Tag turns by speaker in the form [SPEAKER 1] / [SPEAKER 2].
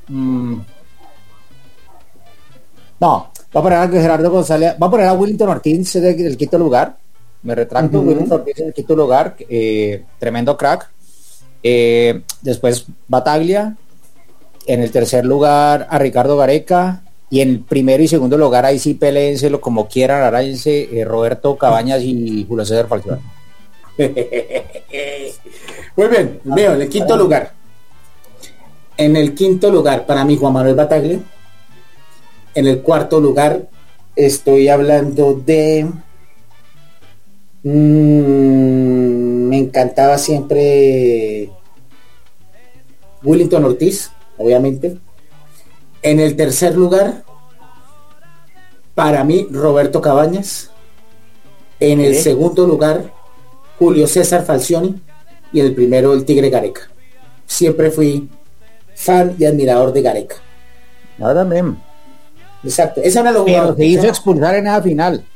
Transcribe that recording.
[SPEAKER 1] Mm, no, va a poner a Gerardo González, va a poner a Willington Ortiz el quinto lugar. Me retracto, Willington Ortiz en el quinto lugar, tremendo crack. Después Bataglia, en el tercer lugar a Ricardo Gareca, y en primero y segundo lugar ahí sí peléenselo como quieran, aráyense, Roberto Cabañas y Julio César Falcioni.
[SPEAKER 2] Muy bien, veo en el quinto lugar. En el quinto lugar, para mí, Juan Manuel Bataglia. En el cuarto lugar, estoy hablando de... me encantaba siempre Willington Ortiz, obviamente. En el tercer lugar, para mí, Roberto Cabañas. En el segundo lugar, Julio César Falcioni. Y en el primero, el Tigre Gareca. Siempre fui fan y admirador de Gareca.
[SPEAKER 1] Nada también.
[SPEAKER 2] Exacto. Esa era la
[SPEAKER 1] Pero se hizo expulsar en esa final.